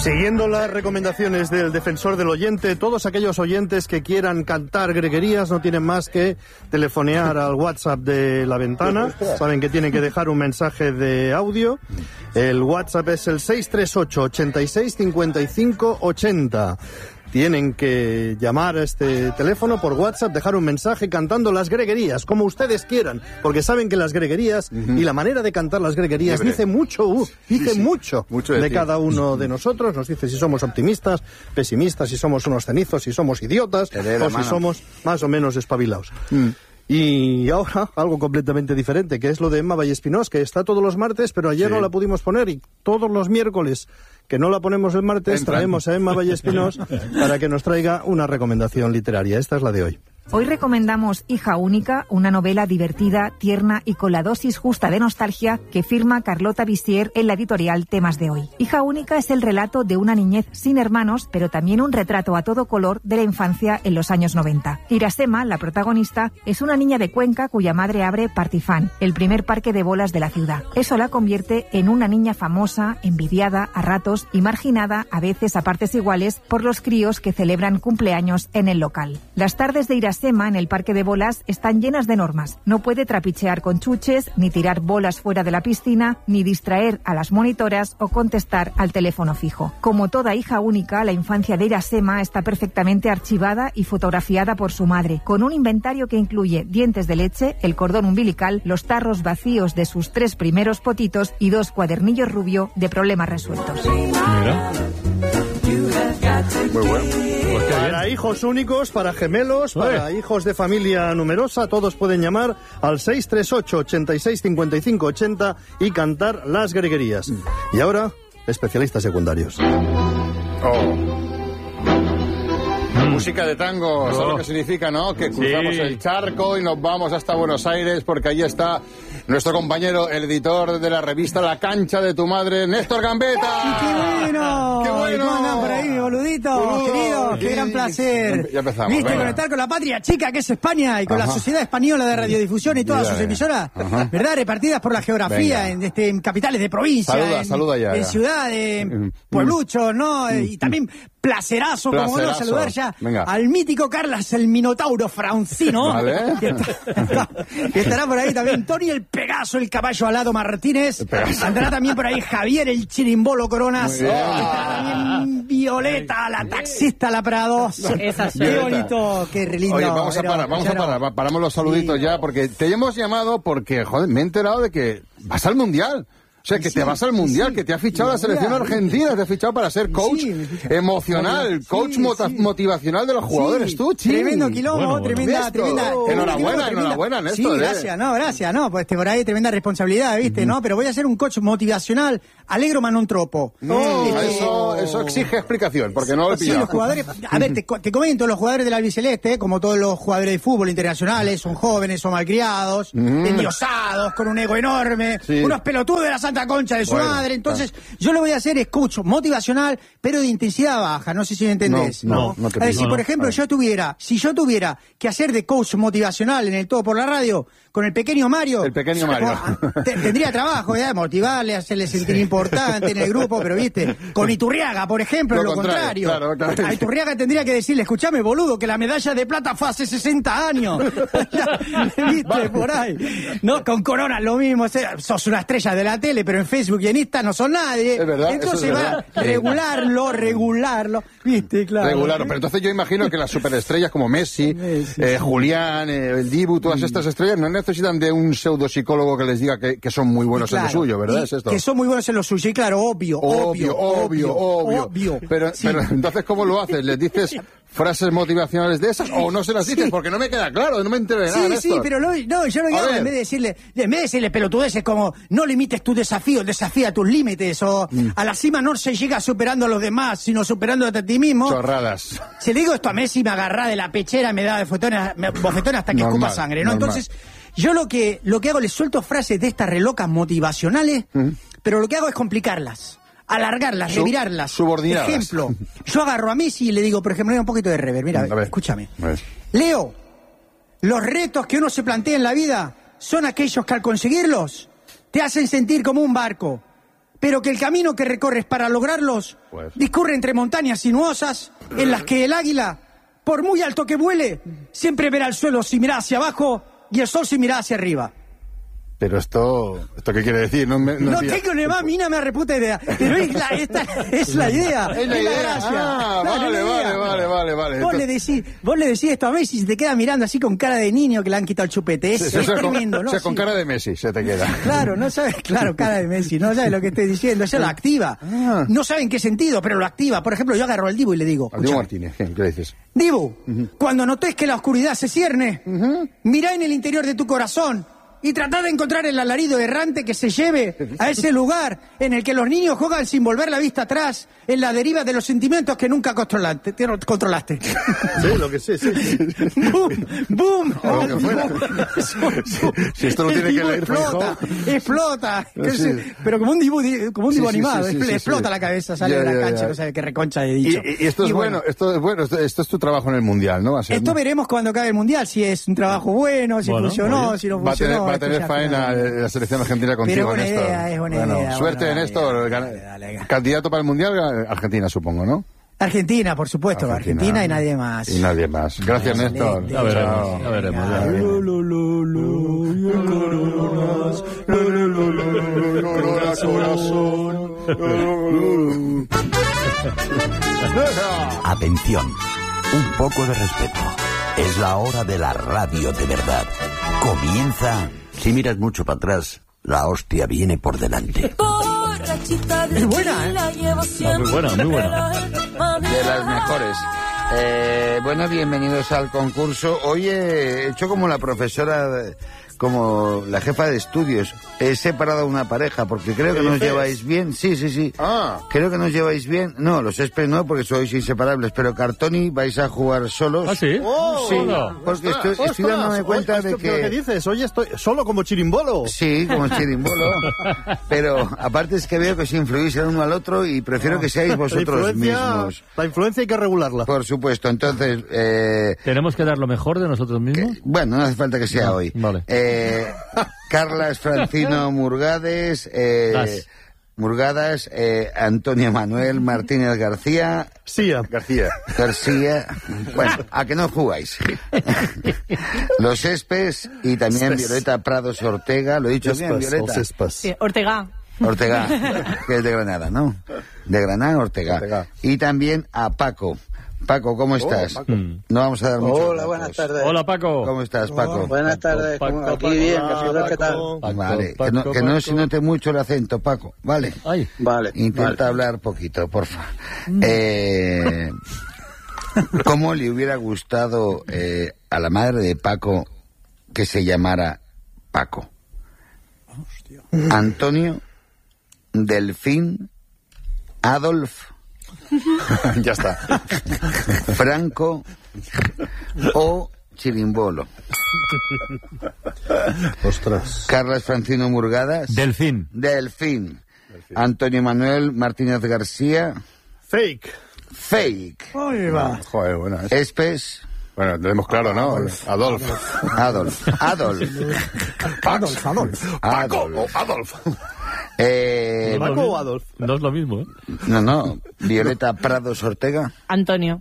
Siguiendo las recomendaciones del defensor del oyente, todos aquellos oyentes que quieran cantar greguerías no tienen más que telefonear al WhatsApp de La Ventana. Saben que tienen que dejar un mensaje de audio. El WhatsApp es el 638 86 55 80. Tienen que llamar a este teléfono por WhatsApp, dejar un mensaje cantando las greguerías, como ustedes quieran, porque saben que las greguerías y la manera de cantar las greguerías dice mucho, mucho de cada uno de nosotros. Nos dice si somos optimistas, pesimistas, si somos unos cenizos, si somos idiotas o si somos más o menos espabilados. Y ahora, algo completamente diferente, que es lo de Emma Vallespinós, que está todos los martes, pero ayer no la pudimos poner, y todos los miércoles que no la ponemos el martes, traemos a Emma Vallespinós para que nos traiga una recomendación literaria. Esta es la de hoy. Hoy recomendamos Hija única, una novela divertida, tierna y con la dosis justa de nostalgia que firma Carlota Bissier en la editorial Temas de Hoy. Hija única es el relato de una niñez sin hermanos, pero también un retrato a todo color de la infancia en los años 90. Irasema, la protagonista, es una niña de Cuenca cuya madre abre Partifán, el primer parque de bolas de la ciudad. Eso la convierte en una niña famosa, envidiada a ratos y marginada, a veces a partes iguales, por los críos que celebran cumpleaños en el local. Las tardes de Irasema en el parque de bolas están llenas de normas. No puede trapichear con chuches, ni tirar bolas fuera de la piscina, ni distraer a las monitoras o contestar al teléfono fijo. Como toda hija única, la infancia de Irasema está perfectamente archivada y fotografiada por su madre, con un inventario que incluye dientes de leche, el cordón umbilical, los tarros vacíos de sus 3 primeros potitos y 2 cuadernillos rubio de problemas resueltos. Mira. Muy bueno. Pues para hijos únicos, para gemelos, para hijos de familia numerosa, todos pueden llamar al 638 86 55 80 y cantar las greguerías. Y ahora, especialistas secundarios. Música de tango, ¿sabes lo que significa, no? Que cruzamos el charco y nos vamos hasta Buenos Aires, porque allí está nuestro compañero, el editor de la revista La Cancha de tu Madre, Néstor Gambetta. ¡Qué bueno! ¡Qué bueno! ¿Cómo andan por ahí, mi boludito? Queridos, qué gran placer. Ya empezamos. ¿Viste? Conectar con la patria chica que es España y con la Sociedad Española de Radiodifusión y todas sus emisoras, ¿verdad? Repartidas por la geografía, en capitales de provincia, saluda ya. En ciudades, puebluchos, ¿no? Y también placerazo, como no, saludar ya al mítico Carlas, el Minotauro Francino. Vale. Que estará por ahí también Tony el Pegaso, el caballo alado Martínez. Andará también por ahí Javier el Chirimbolo Coronas. Estará también Violeta, la taxista La Prado. Qué bonito, qué lindo. Oye, vamos a parar, paramos los saluditos ya, porque te hemos llamado porque, joder, me he enterado de que vas al Mundial. O sea, que te vas al Mundial, que te ha fichado la selección argentina, te ha fichado para ser coach emocional, coach motivacional de los jugadores, tú, chico. Tremendo quilombo, tremenda. Enhorabuena, Néstor. Sí, gracias, pues por ahí tremenda responsabilidad, ¿viste? ¿No? Pero voy a ser un coach motivacional, alegro ma non troppo. Eso exige explicación, porque no lo he pillado. Sí, los jugadores, a ver, te comento, los jugadores del albiceleste, como todos los jugadores de fútbol internacionales, son jóvenes, son malcriados, endiosados, con un ego enorme, unos pelotudos de la Santa Concha de su madre. Entonces, yo lo voy a hacer es coach motivacional, pero de intensidad baja. No sé si me entendés. No te a ver, si por ejemplo si yo tuviera que hacer de coach motivacional en el Todo por la Radio con el pequeño Mario. Tendría trabajo, motivarle, hacerle sentir importante en el grupo, pero viste, con Iturriaga, por ejemplo, lo contrario. Claro. A Iturriaga tendría que decirle, escuchame, boludo, que la medalla de plata fue hace 60 años. ¿Viste? Por ahí. No, con Corona lo mismo, sos una estrella de la tele, pero en Facebook y en Insta no son nadie. Es verdad, entonces es va a regularlo, ¿viste? Claro. Regularlo, pero entonces yo imagino que las superestrellas como Messi, Julián, el Dibu, todas estas estrellas no necesitan de un pseudopsicólogo que les diga que son muy buenos en lo suyo, ¿verdad? ¿Es esto? Que son muy buenos en lo suyo, y claro, obvio. Pero entonces, ¿cómo lo haces? ¿Les dices frases motivacionales de esas o no se las dices? Porque no me queda claro, no me enteré de nada. Sí, pero yo lo llamo en vez de decirle pelotudeces como no limites tu desafío, desafía tus límites, o a la cima no se llega superando a los demás, sino superándote a ti mismo. Chorradas. Si le digo esto a Messi, me agarra de la pechera, me da bofetón hasta que escupa sangre, ¿no? Entonces, yo lo que hago, le suelto frases de estas relocas motivacionales, pero lo que hago es complicarlas, alargarlas, revirarlas. Subordinadas. Ejemplo, yo agarro a Messi y le digo, por ejemplo, un poquito de rever, mira, escúchame. Leo, los retos que uno se plantea en la vida son aquellos que al conseguirlos te hacen sentir como un barco, pero que el camino que recorres para lograrlos discurre entre montañas sinuosas en las que el águila, por muy alto que vuele, siempre verá el suelo si mira hacia abajo y el sol si mira hacia arriba. Pero ¿esto qué quiere decir? No tengo ni más mina me reputa idea. Pero esta es la idea. Es la gracia. Vale. Vos le decís esto a Messi y se te queda mirando así con cara de niño que le han quitado el chupete. Es tremendo, ¿no? O sea, con cara de Messi se te queda. Claro, no sabes, cara de Messi. No sabes lo que estoy diciendo. Ella lo activa. No sabe en qué sentido, pero lo activa. Por ejemplo, yo agarro al Dibu y le digo... Al Dibu Martínez, ¿qué le dices? Dibu, cuando notes que la oscuridad se cierne, mirá en el interior de tu corazón y tratá de encontrar el alarido errante que se lleve a ese lugar en el que los niños juegan sin volver la vista atrás, en la deriva de los sentimientos que nunca controlaste. Sí, lo que sí. ¡Boom! O lo que fuera. Si esto no tiene que leer explota. Pero como un dibujo animado, explota la cabeza, sale de la cancha, no sabe qué reconcha de dicho. Y esto es bueno, esto es tu trabajo en el Mundial, ¿no? Esto veremos cuando acabe el Mundial, si es un trabajo bueno, si funcionó, si no funcionó. Va a tener faena la selección argentina contigo, Néstor. Es buena idea. Suerte, Néstor. Candidato para el Mundial, Argentina, supongo, ¿no? Argentina, por supuesto. Argentina y nadie más. Gracias, Néstor. Ya veremos. Atención, un poco de respeto. Es la hora de la radio de verdad. Comienza. Si miras mucho para atrás, la hostia viene por delante. Es buena, Muy buena. De las mejores. Bueno, bienvenidos al concurso. Hoy he hecho como la profesora, como la jefa de estudios. He separado a una pareja porque creo que nos lleváis bien. Sí. Creo que nos lleváis bien. No, los Espes no, porque sois inseparables. Pero Cartoni vais a jugar solos. ¿Ah, sí? Sí, porque estoy dándome cuenta de que... ¿Qué dices? Hoy estoy solo como chirimbolo. Sí, como chirimbolo. Pero aparte es que veo que os influís el uno al otro y prefiero que seáis vosotros mismos. La influencia hay que regularla. Por supuesto, entonces... ¿Tenemos que dar lo mejor de nosotros mismos? Bueno, no hace falta que sea hoy. Vale. Carlas Francino Murgades, Antonio Manuel Martínez García. García. Bueno, a que no jugáis. Los Espes y también Violeta Prados Ortega. ¿Lo he dicho bien, Violeta? Sí, Ortega, que es de Granada, ¿no? De Granada, Ortega. Y también a Paco. Paco, ¿cómo estás? Paco. No vamos a dar mucho. Hola, buenas tardes. Hola, Paco. ¿Cómo estás, Paco? Buenas tardes. Aquí bien, ¿qué tal? Vale, que no se note mucho el acento, Paco, ¿vale? Vale. Intenta hablar poquito, porfa. ¿Cómo le hubiera gustado a la madre de Paco que se llamara Paco? Antonio, Delfín, Adolf... Ya está. Franco o Chirimbolo. Ostras. Carlas Francino Murgadas. Delfín. Antonio Manuel Martínez García. Fake. Ahí va. Joder, bueno. Espes. Bueno, lo vemos claro, ¿no? Adolf. Paco o Adolf. ¿Paco o Adolf? No es lo mismo, ¿eh? No. Violeta Prados Ortega. Antonio.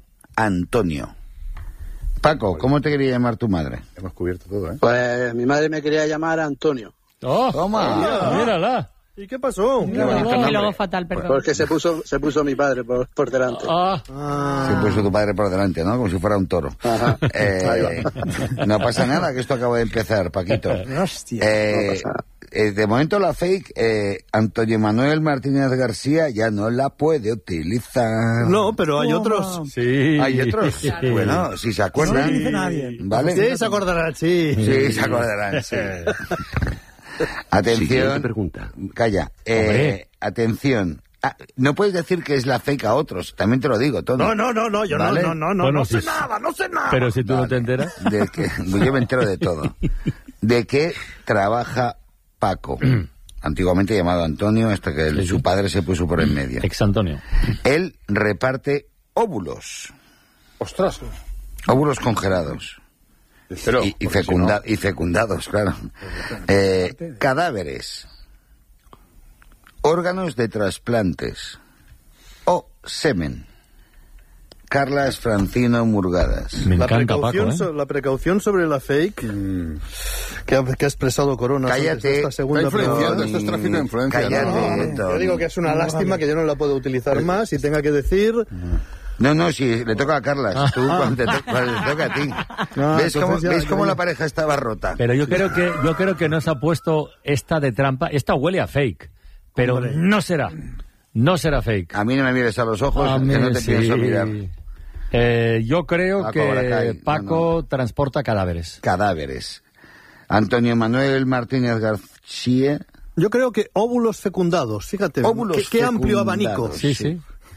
Paco, ¿cómo te quería llamar tu madre? Hemos cubierto todo, ¿eh? Pues mi madre me quería llamar Antonio. ¡Oh! Toma. ¡Mírala! ¿Y qué pasó? Y luego fatal, perdón. Porque se puso mi padre por delante. Se puso tu padre por delante, ¿no? Como si fuera un toro. Ajá. No pasa nada, que esto acaba de empezar, Paquito. Hostia. De momento la fake, Antonio Manuel Martínez García ya no la puede utilizar. No, pero hay otros. Sí. Hay otros. Bueno, si se acuerdan. No lo dice nadie. ¿Vale? Sí, se acordarán, sí. Sí, se acordarán, sí. Atención. Siguiente pregunta. Calla. Atención. No puedes decir que es la fake a otros, también te lo digo, todo. No, yo ¿Vale? no sé nada. Pero si tú no te enteras. Yo me entero de todo. ¿De qué trabaja Paco? Antiguamente llamado Antonio, hasta que su padre se puso por en medio. Ex Antonio. Él reparte óvulos. ¡Ostras! Óvulos congelados. Pero, Y fecundados, claro. Cadáveres. órganos de trasplantes o semen. Carlas Francino Murgadas. Me encanta, Paco, ¿eh? La precaución sobre la fake que ha expresado Corona. Cállate. Esta segunda Está influenciando, esto es tráfico de influencia. Cállate, yo digo que es una lástima que yo no la puedo utilizar más y tenga que decir... No, sí, le toca a Carlas. Tú cuando te toca a ti. ¿Ves cómo la pareja estaba rota? Pero yo creo que nos ha puesto esta de trampa. Esta huele a fake, pero hombre, no será fake. A mí no me mires a los ojos, que no te pienso mirar. Yo creo Paco que Baracay. Paco transporta cadáveres. Cadáveres. Antonio Manuel Martínez García. Yo creo que óvulos fecundados, fíjate. Óvulos qué amplio fecundados, abanico. Sí.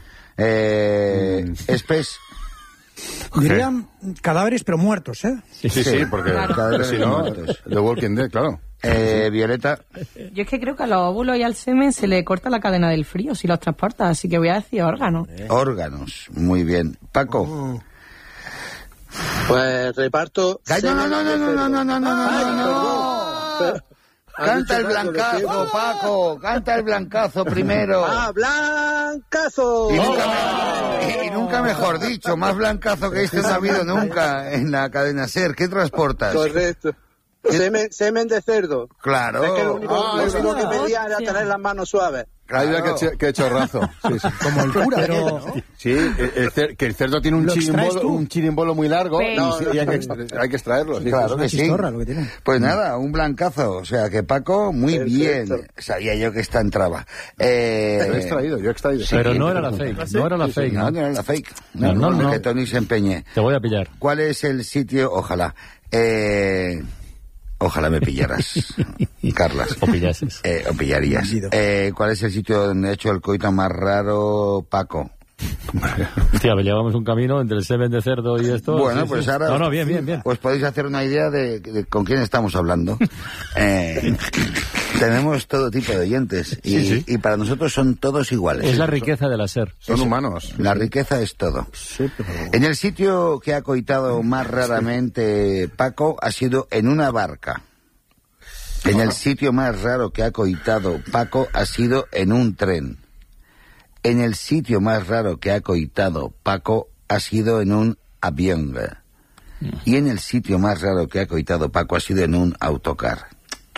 Espes. Dirían cadáveres pero muertos, ¿eh? Sí, porque Cadáveres si no, muertos. The Walking Dead, claro. Violeta. Yo es que creo que a los óvulos y al semen se le corta la cadena del frío si los transporta, así que voy a decir órganos. Órganos, muy bien. Paco. Pues reparto... No. Canta el blancazo, Paco. Canta el blancazo primero. ¡Ah, blancazo! Y nunca mejor dicho, más blancazo que este no ha habido nunca en la cadena SER. ¿Qué transportas? Correcto. Semen de cerdo. Claro. Es que lo único que pedía era tener las manos suaves. Claro. Que chorrazo. Sí. Como el cura, pero... Sí, que el cerdo tiene un chirimbolo muy largo y hay que extraerlo. Sí, claro que sí. Chistorra, lo que tiene. Pues nada, un blancazo. O sea que Paco, muy Perfecto. bien. Sabía yo que esta entraba. Yo he extraído. Sí, pero no era la fake. No era la fake. No era la fake. No. Que Tony se empeñe. Te voy a pillar. ¿Cuál es el sitio? Ojalá. Ojalá me pillaras, Carlas. O pillases. O pillarías. ¿Cuál es el sitio donde he hecho el coito más raro, Paco? Hostia, llevamos un camino entre el semen de cerdo y esto. Bueno, sí, pues sí. ahora... No, bien. Pues podéis hacer una idea de con quién estamos hablando. Tenemos todo tipo de oyentes y para nosotros son todos iguales. Es la riqueza de la SER. Son humanos. La riqueza es todo. En el sitio que ha coitado más raramente Paco ha sido en una barca. En el sitio más raro que ha coitado Paco ha sido en un tren. En el sitio más raro que ha coitado Paco ha sido en un avión. Y en el sitio más raro que ha coitado Paco ha sido en un autocar.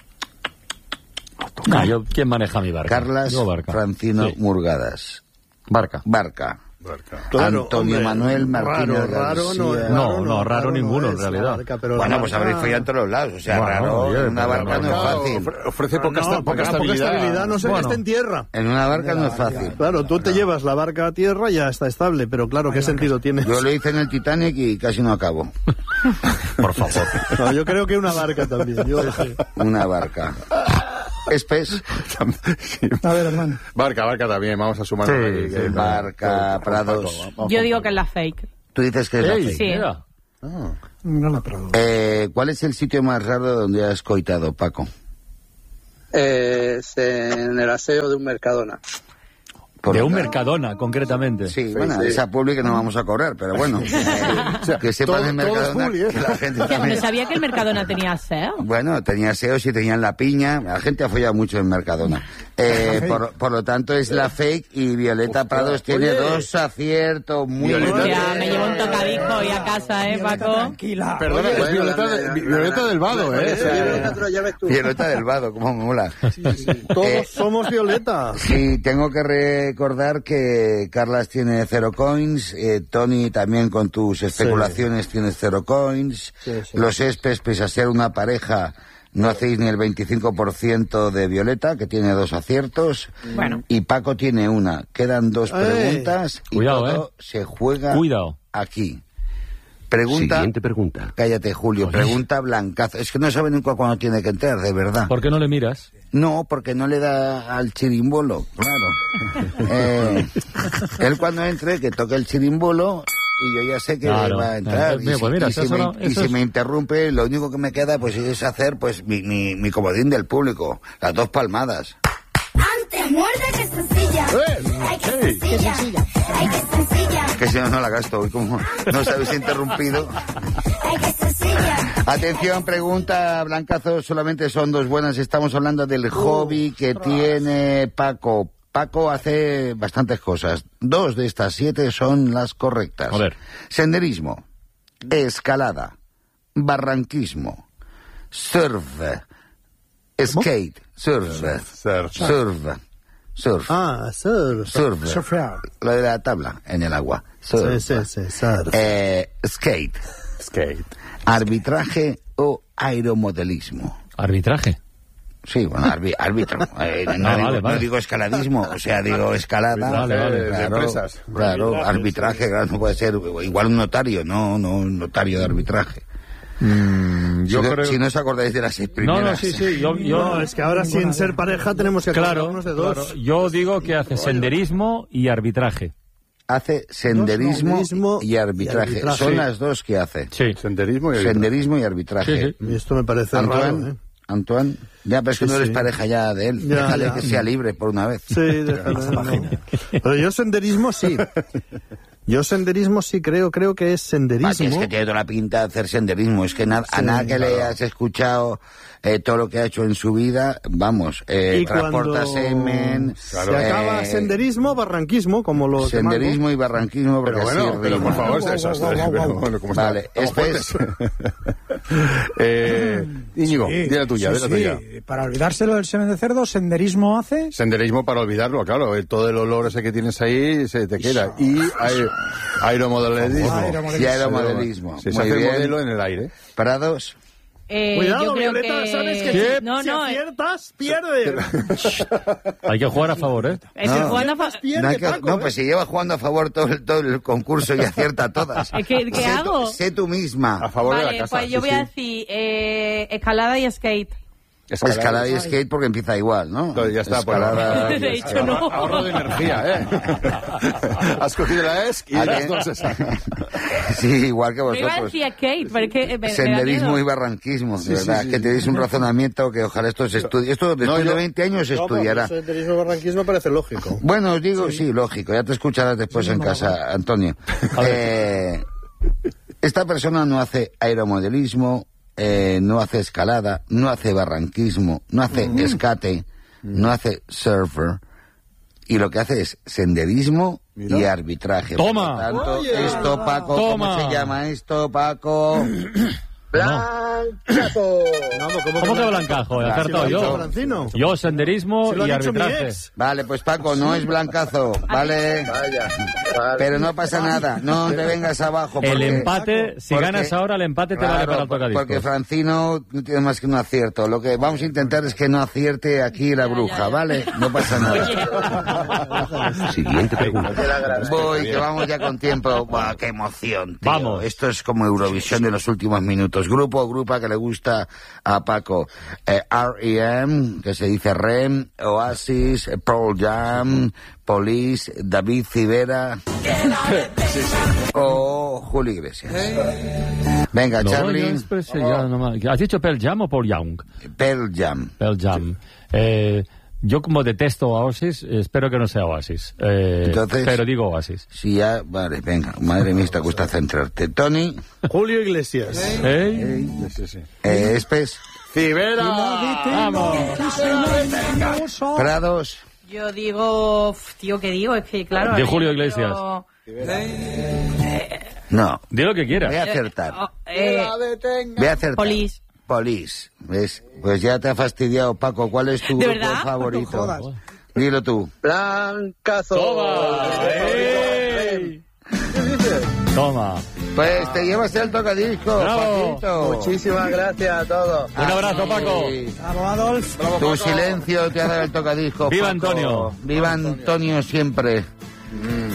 ¿Quién maneja mi barca? Carlas Francino Murgadas. Barca. Claro, Antonio Manuel Martínez raro García. No, raro ninguno en realidad. Bueno, pues habréis follado en todos los lados. O sea, raro, en una barca no es fácil. Ofrece poca estabilidad. No sé, está en tierra. En una barca no es fácil. Claro, tú te llevas la barca a tierra y ya está estable, pero claro, ¿qué sentido tiene? Yo lo hice en el Titanic y casi no acabo. Por favor. No, yo creo que una barca también. Una barca. Espes. A ver, hermano. Barca también, vamos a sumar. Barca, Prados. Yo digo que es la fake. Tú dices que es la fake. Sí. No la Prados. ¿Cuál es el sitio más raro donde has coitado, Paco? En el aseo de un Mercadona. De un Mercadona, concretamente. Sí, bueno, esa publi que no vamos a cobrar, pero bueno. Que sepas de Mercadona que la gente también... ¿Sabía que el Mercadona tenía aseo? Bueno, tenía aseos y tenían la piña. La gente ha follado mucho en Mercadona. Por lo tanto, es la fake y Violeta Prados tiene 2 aciertos muy buenos. Ya, me llevo un tocadisco hoy a casa, Paco. Tranquila. Perdona, es Violeta del Vado, Violeta del Vado, cómo me mola. Todos somos Violeta. Sí, tengo que recordar que Carlas tiene 0 coins, Tony también con tus especulaciones tienes 0 coins, los Espes, pese a ser una pareja, no hacéis ni el 25% de Violeta, que tiene 2 aciertos, y Paco tiene 1. Quedan 2 preguntas y todo se juega aquí. Siguiente pregunta. Cállate, Julio. Pregunta blancazo. Es que no sabe nunca cuándo tiene que entrar, de verdad. ¿Por qué no le miras? No, porque no le da al chirimbolo, claro. Él cuando entre, que toque el chirimbolo y yo ya sé que va a entrar. Y si me interrumpe, lo único que me queda pues es hacer pues mi comodín del público. Las 2 palmadas. Antes muerde que sencilla. Ay, que sencilla. Ay, que sencilla. Que si no la gasto hoy, como nos habéis interrumpido. Ay, que sencilla. Atención, pregunta, Blancazo, solamente son 2 buenas. Estamos hablando del hobby que tiene Paco. Paco hace bastantes cosas. 2 de estas 7 son las correctas. A ver. Senderismo, escalada, barranquismo, surf, skate, surf. Ah, surf. Surfear. Lo de la tabla en el agua. Surf. Sí, surf. Skate. Arbitraje o aeromodelismo. ¿Arbitraje? Sí, bueno, árbitro. No digo escaladismo, o sea, digo escalada. Vale, claro, de empresas. Claro, arbitraje, claro, no puede ser igual un notario, no un notario de arbitraje. Yo creo... Si no os acordáis de las 6 primeras. Sí. No, es que ahora sin ser pareja tenemos que acordarnos de 2. Claro. Yo digo que hace senderismo y arbitraje. Hace senderismo y arbitraje. Son las 2 que hace. Sí. Senderismo y arbitraje. Sí. Y esto me parece raro, ¿eh? Antoine, ya, pero es que no eres pareja ya de él. Déjale que sea libre por una vez. Sí, déjale. No. Pero yo senderismo sí. Creo que es senderismo. Es que tiene toda la pinta de hacer senderismo. Es que a nada que le hayas escuchado todo lo que ha hecho en su vida, vamos, transporta semen. Se acaba senderismo, barranquismo, como los senderismo y barranquismo. Pero bueno, pero por favor, vale, Íñigo, di la tuya. Para olvidárselo del semen de cerdo, senderismo hace. Senderismo para olvidarlo, claro. Todo el olor ese que tienes ahí se te queda. Y aeromodelismo. Se hace el modelo en el aire. Parados. Cuidado, yo creo Violeta, que... sabes que si aciertas, pierdes. Hay que jugar a favor, ¿eh? Pues si lleva jugando a favor todo el concurso y acierta todas. ¿Qué hago? Sé tú misma. A favor de la casa. Pues yo voy a decir escalada y skate. Escalada y skate porque empieza igual, ¿no? Ya está. De hecho, no. Ahorro de energía, ¿eh? Has cogido la ESC y las 2 esas. Sí, igual que vosotros. Me iba a decir skate, pero es que... Senderismo y barranquismo, de verdad. Que tenéis un razonamiento que ojalá esto se estudie. Esto después de 20 años se estudiará. Senderismo y barranquismo parece lógico. Bueno, os digo, sí, lógico. Ya te escucharás después en casa, Antonio. Esta persona no hace aeromodelismo, no hace escalada, no hace barranquismo, no hace escate, no hace surfer, y lo que hace es senderismo y arbitraje. ¡Toma! Por lo tanto, esto, Paco, ¿cómo se llama esto, Paco? Blancazo. ¿Cómo que blancazo? He acertado yo. Yo senderismo y arbitraje. Vale, pues Paco, no es blancazo, ¿vale? Vaya. Pero no pasa nada, no te vengas abajo. El empate, si ganas ahora, el empate te vale para el tocadiscos. Porque Francino no tiene más que un acierto. Lo que vamos a intentar es que no acierte aquí la bruja, ¿vale? No pasa nada. Siguiente pregunta. Voy, que vamos ya con tiempo. Buah, qué emoción, tío. Vamos. Esto es como Eurovisión de los últimos minutos. Grupo o grupa que le gusta a Paco. R.E.M., que se dice REM, Oasis, Pearl Jam, Police, David Civera o Julio Iglesias. Venga, Charlie. ¿Has dicho Pearl Jam o Paul Young? Pearl Jam. Pearl Jam. Yo como detesto a Oasis, espero que no sea Oasis. Entonces, pero digo Oasis. Sí, ya, vale, venga. Madre mía, te gusta centrarte. Tony. Julio Iglesias. Espes. Civera. Vamos. Prados. Yo digo... Tío, ¿qué digo? Es que, claro... De Julio Iglesias. No. Di lo que quieras. Voy a acertar. Voy a acertar. Police. ¿Ves? Pues ya te ha fastidiado, Paco. ¿Cuál es tu grupo favorito? No, dilo tú. Blancazo. Toma. Pues te llevas el tocadisco, Paquito. Muchísimas gracias a todos. Un abrazo, Paco. Bravo, Adolf. Tu silencio te ha dado el tocadisco. ¡Viva Paco. Antonio! ¡Viva Antonio siempre!